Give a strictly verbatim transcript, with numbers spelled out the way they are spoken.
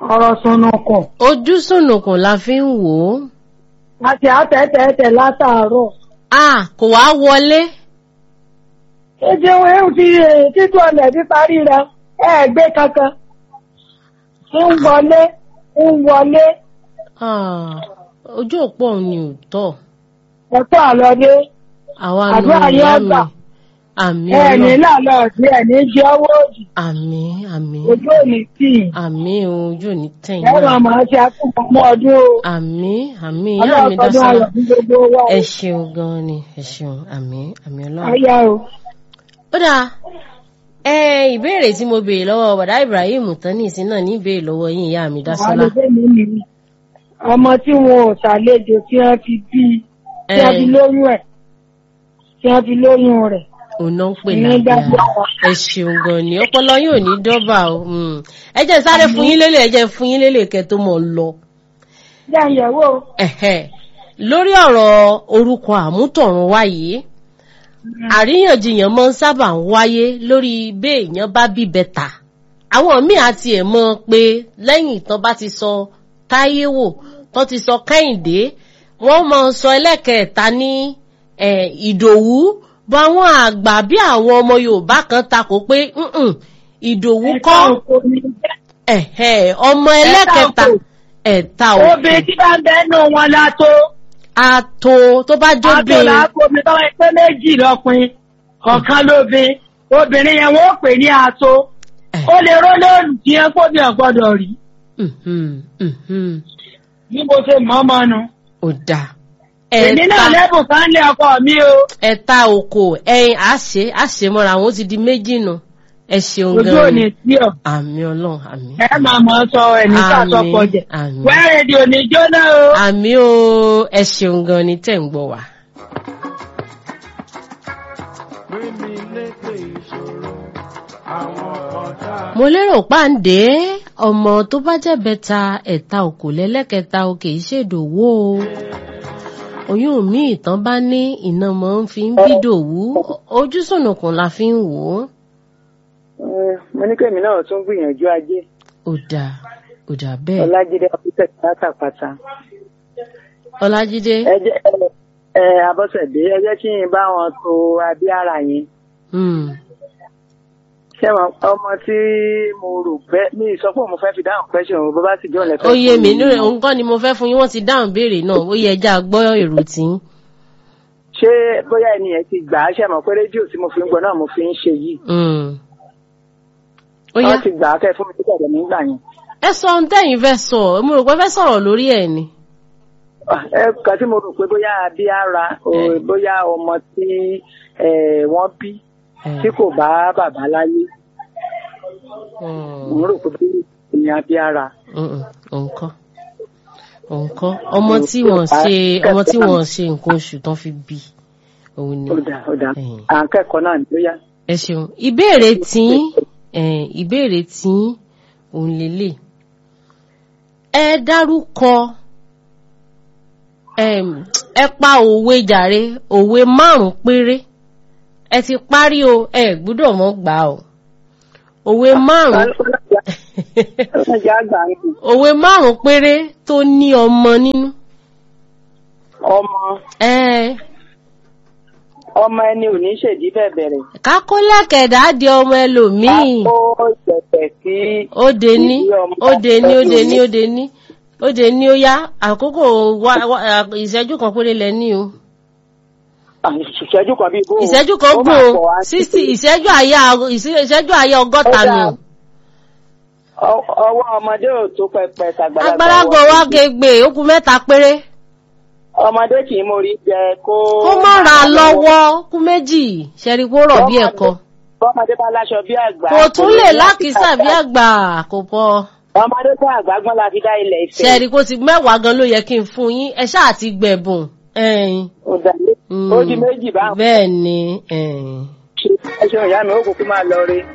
ọ̀rọ̀ sùnùkùn. Ojú sùnùkùn la fi ń wò ó. Àti àtẹ̀tẹ̀ẹ̀tẹ̀ látàárọ̀. Ah, kò wá wọlé. Ṣé wọ́n ti títú ọ̀lẹ̀ ti parí rẹ̀ ẹ gbé kankan? Ń wọlé, ń wọlé. Ah, ojú òpó òun ni ò tọ́. Ọ̀tọ̀ àlọ́dé. Àwa nù Àdúrà ìyá yóò mi. gbà. Àmì Ẹ ní Ọlọ́run. làlọ́ ọ̀dí ẹ̀ ní jẹ́ owó òdì. Àmì, àmì. Ojú òní tì í. Àmì ojú òní tẹ̀yìn Ẹ̀rọ náà. àmọ́ ṣe akúkọ̀ mọ́ ọdún o. Àmì, àmì ìyá mi Ọlọ́ọ̀kọ́dún Dásọ́lá. ayọ̀ fún gbogbo wa o. Ẹ ṣeun gan ni, ẹ ṣeun. Àmì, àmì Ọlọ́run. Ayá o. Ó dáa. Ẹ ìbéèrè tí mo béèrè lọ́wọ́ Bàdá Ibrahim tán ní ìsín náà ní ìbéèrè lọ́wọ́ yín ìyá mi Dásọ́lá. Àlejò mi nìyí. Ọmọ tí wọn ò ṣàlejò tí wọ́n fi bí tí wọ́n fi lóyún ẹ̀ tí wọ́n fi lóyún rẹ̀. Òun náà ń pè Ní lágbára. gbàgbọ́. Ẹ ṣeun gan ni ọpọlọ yín ò ní dọ́bà o. Mm. Ẹ jẹ́ n sáré fún yín lélẹ̀ ẹ jẹ́ n fún yín lélẹ̀ kẹ́ tó mọ̀ lọ. Jẹ́ ìyẹ̀wò. Ẹ̀hẹ̀. Lórí ọ̀rọ̀ orúkọ àmútọ̀run wá yìí, àríyànjiyàn máa ń sábà ń wáyé lórí béèyàn bá bí bẹ́tà. Àwọn míì àti ẹ̀ mọ̀ pé lẹ́yìn tán bá ti sọ Táyéwò tán ti sọ Kẹ́hìndé, wọ́n máa ń sọ ẹlẹ́kẹ̀ẹ́ta ní Ìdòwú. Bọ́ àwọn àgbà bí àwọn ọmọ Yorùbá kan takò pé ǹǹ Ìdòwú kọ́ ẹ̀hẹ̀ ọmọ ẹlẹ́kẹ̀ẹ́ta ẹ̀ta òkè. Obìnrin tí bá ń bẹ́nu wọn látó. Àtò tó bá jóbe. Àtò làákò mi tọ́wọ́ ẹgbẹ́ méjì lọ́pin. Ọ̀kan lóbin. Obìnrin yẹn wọ́n pè ní àtò. Ó lè ró lóòrùn tí ẹ kó bí ọ̀gbọ́dọ̀ rí. Bí mo ṣe mọ́ mọ́ nu. Ó dáa. Èmi náà lẹ́bùn kan lé ọkọ mi o. Ẹ̀ta òkò ẹyin àṣẹ àṣẹ mọ́ra àwọn ó ti di méjì nù. Ẹ ṣeun gan-an. Ojú òní tí ọ. Àmì Ọlọ́run àmì. Ẹ máa mọ̀ sọ ẹni ká sọ pọ̀jẹ̀. Wẹ́rẹ̀ di òní jóná o. Àmì o, ẹ ṣeun gan ni tẹ̀ ń gbọ́ wá. Mo lérò páǹdé ọmọ tó bá jẹ́ bẹ́ta ẹ̀ta òkò lẹ́lẹ́kẹta o kì í ṣèdòwú o. Oyún mi ìtàn bá ní iná mọ́ ń fi ń bídòwú ojú sùnùkùn la fi ń wò ó. Mo ní kẹ́mi náà tún gbìyànjú ajé. Ó dáa, ó dáa bẹ́ẹ̀. Ọlájídé Abọ́sẹ̀dé látàpàtà. Ọlájídé. Ẹ jẹ́ ẹ Abọ́sẹ̀dé ẹ jẹ́ kí n bá wọn to abíára yẹn. Ṣé wọn ọmọ tí mo rò pé mi sọ pé mo fẹ́ fi dáhùn question o bó bá sì jọ lẹ́fẹ̀ẹ́. Ó yé mi nínú òun kọ́ ni mo fẹ́ fún yín wọ́n ti dáhùn béèrè náà ó yẹ ẹja gbọ́ èrò tí. Ṣé bóyá ẹni yẹn ti gbà á ṣe mọ̀ pé rédíò tí mo fi ń gbọ́ náà mo fi ń ṣe yìí. Wọ́n ti gbà á kẹ́ fún mi tó bẹ̀rẹ̀ nígbà yẹn. Ẹ sọ ohun tẹ́yìn fẹ́ sọ mo rò pé fẹ́ sọ̀rọ̀ lórí ẹ̀ ni. Ẹ kà tí mo rò pé bóyá abíára bóyá ọmọ tí wọ́n bí tí kò bá bàbá láyé. Mo rò pé ní abíára. Nǹkan nǹkan ọmọ tí wọ́n ṣe ọmọ tí wọ́n ṣe nǹkan oṣù tán fi bí òun ni. Ó dà ó dà à ń kẹ́kọ̀ọ́ náà ló yá. Ẹ ṣeun ìbéèrè tí ìbéèrè tí òun lélẹ̀ ẹ dárúkọ ẹ pa òwe jàre òwe márùn péré ẹ ti parí o ẹ gbọ́dọ̀ mọ́ gbà o òwe márùn òwe márùn péré tó ní ọmọ nínú. Ọmọ. ẹ ọmọ ẹni ò ní ṣèdí bẹ́ẹ̀ bẹ̀rẹ̀. kákó lẹ́kẹ̀dá di ọmọ ẹlòmíì. kákó ìṣẹ̀fẹ̀ sí. ó de ní ó de ní ó de ní ó de ní ó de ní ó yá àkókò ìṣẹ́jú kan péré lẹ ní o. ìṣẹ́jú kan bí bó. ìṣẹ́jú kan gùn o sixty ìṣẹ́jú àyà ìṣẹ́jú àyà ọgọ́ta ni o. ọwọ́ ọmọdé ò tó pẹpẹ tàgbàlagbà. àgbàlagbà wa gègbè ó kù mẹ́ta péré. ọmọdé kì í mórí jẹ kó. kó má ra lọ́wọ́ kú méjì ṣẹ́rí kó rọ̀ bí ẹ̀kọ́. bọ́mọdé bá láṣọ bí àgbà. kò tún lè lákìsà bí àgbà kò pọ̀. ọmọdé tó àgbà gbọ́n la fi dá ilẹ̀ ìfẹ́. ṣẹ́rí kó ti mẹ́wàá gan ló yẹ kí n fún yín ẹ ṣáà ti gbẹ̀bùn. ó di méjì báwọn. bẹ́ẹ̀ ni. ẹ ṣe ìyá mi ó kúkú máa lọ rí.